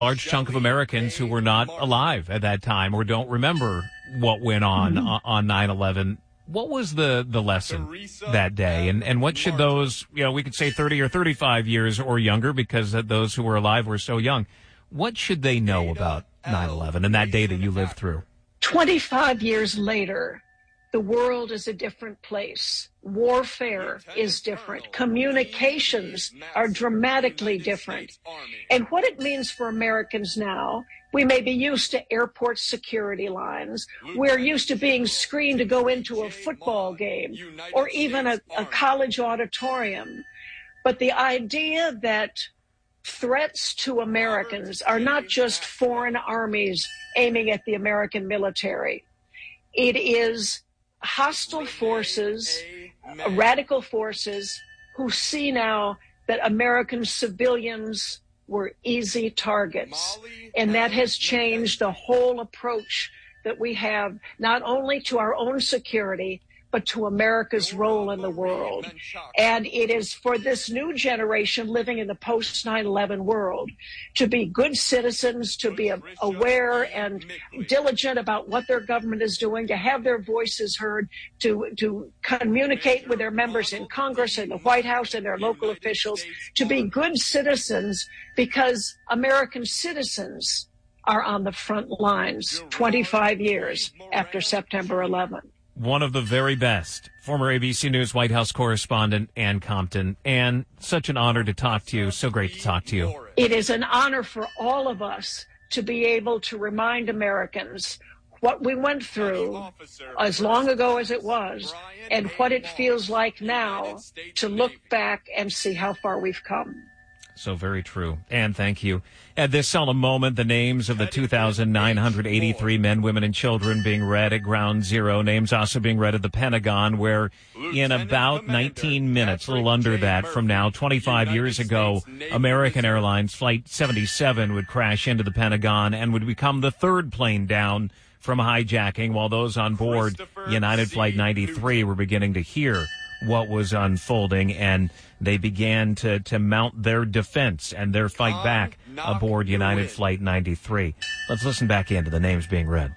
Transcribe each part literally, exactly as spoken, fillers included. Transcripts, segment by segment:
large chunk of Americans who were not alive at that time or don't remember what went on mm-hmm. on nine eleven. What was the, the lesson that day? And, and what should those, you know, we could say thirty or thirty-five years or younger because those who were alive were so young. What should they know about nine eleven and that day that you lived through? twenty-five years later, the world is a different place. Warfare is different. Communications are dramatically different. And what it means for Americans now, we may be used to airport security lines. We're used to being screened to go into a football game or even a, a college auditorium. But the idea that threats to Americans are not just foreign armies aiming at the American military. It is hostile forces, radical forces who see now that American civilians were easy targets. And that has changed the whole approach that we have, not only to our own security, but to America's role in the world. And it is for this new generation living in the post nine eleven world to be good citizens, to be aware and diligent about what their government is doing, to have their voices heard, to, to communicate with their members in Congress and the White House and their local officials, to be good citizens because American citizens are on the front lines twenty-five years after September eleventh. One of the very best, former A B C News White House correspondent, Ann Compton. Ann, such an honor to talk to you. So great to talk to you. It is an honor for all of us to be able to remind Americans what we went through as long ago as it was and what it feels like now to look back and see how far we've come. So very true. And thank you. At this solemn moment, the names of the two thousand nine hundred eighty-three men, women, and children being read at Ground Zero. Names also being read at the Pentagon, where in about nineteen minutes, a little under that from now, twenty-five years ago, American Airlines Flight seventy-seven would crash into the Pentagon and would become the third plane down from hijacking, while those on board United Flight ninety-three were beginning to hear what was unfolding, and they began to, to mount their defense and their fight back aboard United Flight ninety-three. Let's listen back into the names being read.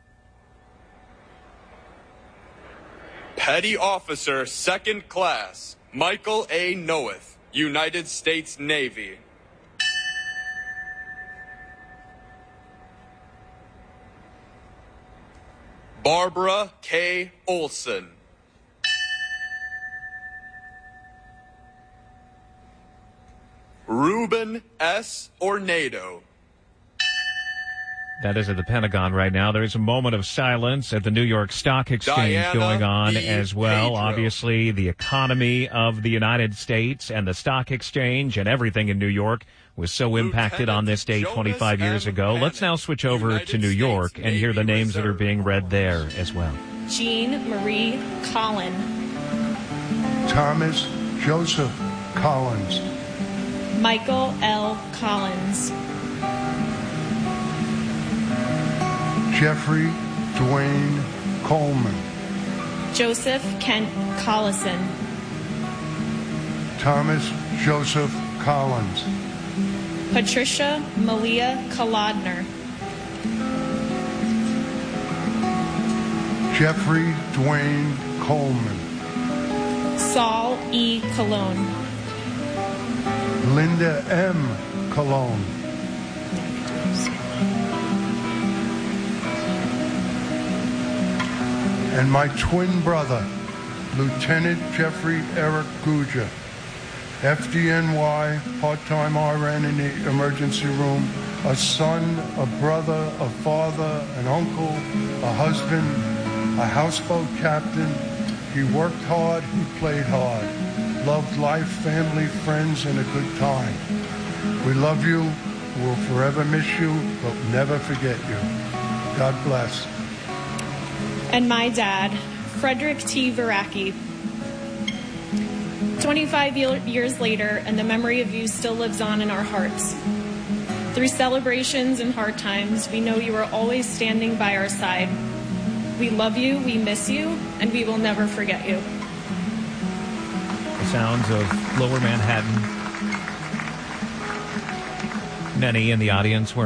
Petty Officer, Second Class, Michael A. Noeth, United States Navy. Barbara K. Olson. Ruben S. Ornado. That is at the Pentagon right now. There is a moment of silence at the New York Stock Exchange Diana going on B. as well. Pedro. Obviously, the economy of the United States and the stock exchange and everything in New York was so impacted Lieutenant on this day Jonas twenty-five years M. ago. Hannon, Let's now switch over United to New York States and hear the Navy names that are Reserve. being read there as well. Jean Marie Collin. Thomas Joseph Collins. Michael L. Collins. Jeffrey Dwayne Coleman. Joseph Kent Collison. Thomas Joseph Collins. Patricia Malia Kolodner. Jeffrey Dwayne Coleman. Saul E. Cologne. Linda M. Cologne. And my twin brother, Lieutenant Jeffrey Eric Guja, F D N Y, part-time R N in the emergency room, a son, a brother, a father, an uncle, a husband, a houseboat captain. He worked hard, he played hard. Loved life, family, friends, and a good time. We love you, we'll forever miss you, but never forget you. God bless. And my dad, Frederick T. Veracki. twenty-five years later, and the memory of you still lives on in our hearts. Through celebrations and hard times, we know you are always standing by our side. We love you, we miss you, and we will never forget you. The sounds of Lower Manhattan Many in the audience were